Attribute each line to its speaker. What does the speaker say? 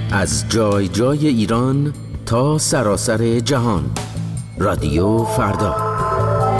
Speaker 1: از جای جای ایران تا سراسر جهان. رادیو فردا.